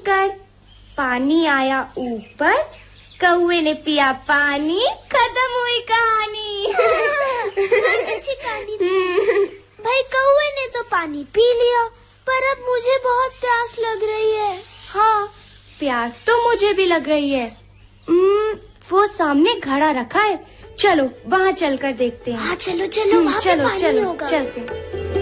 कर। पानी आया ऊपर, कौवे ने पिया पानी, खत्म हुई कहानी। अच्छी कहानी थी। भाई कौवे ने तो पानी पी लिया, पर अब मुझे बहुत प्यास लग रही है। हाँ, प्यास तो मुझे भी लग रही है। वो सामने घड़ा रखा है, चलो वहाँ चलकर देखते हैं। हाँ चलो चलो, वहाँ पे पानी चलो होगा। चलते हैं।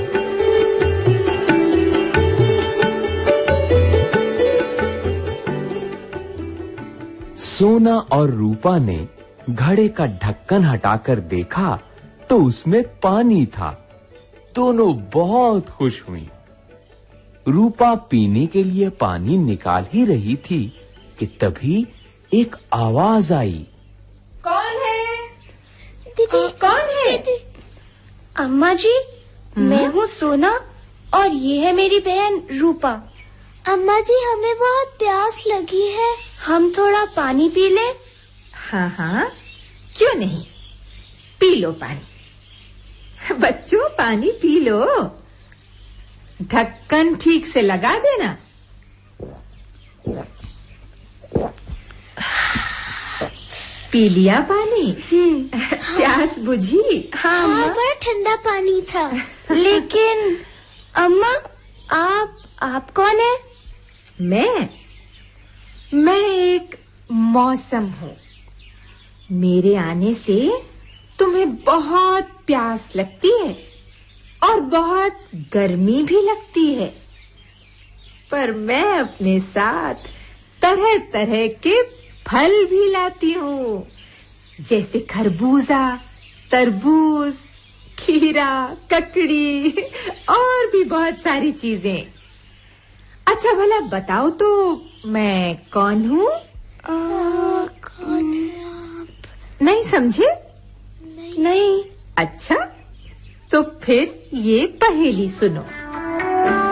सोना और रूपा ने घड़े का ढक्कन हटाकर देखा तो उसमें पानी था। दोनों बहुत खुश हुई। रूपा पीने के लिए पानी निकाल ही रही थी कि तभी एक आवाज आई। कौन है? दीदी, कौन है? दीदी। अम्मा जी, मैं हूँ सोना और ये है मेरी बहन रूपा। अम्मा जी, हमें बहुत प्यास लगी है। हम थोड़ा पानी पी लें? हाँ हाँ, क्यों नहीं, पी लो पानी। बच्चों पानी पी लो, ढक्कन ठीक से लगा देना। पी लिया पानी? प्यास बुझी? हाँ, बड़ा ठंडा पानी था। लेकिन अम्मा, आप कौन है? मैं एक मौसम हूँ। मेरे आने से तुम्हें बहुत प्यास लगती है और बहुत गर्मी भी लगती है, पर मैं अपने साथ तरह तरह के फल भी लाती हूँ, जैसे खरबूजा, तरबूज, खीरा, ककड़ी और भी बहुत सारी चीजें। अच्छा भला बताओ तो मैं कौन हूँ? कौन है आप? नहीं समझे? नहीं। अच्छा, तो फिर ये पहेली सुनो।